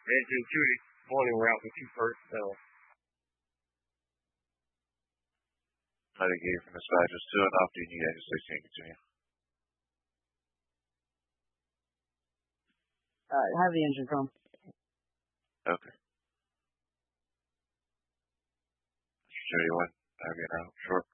Engine 2 deploying route with 2 personnel. Mitigate from dispatchers 2 and off. Do you need engine 16 continue? Have the engine from. Okay. 31. Have you now? Short.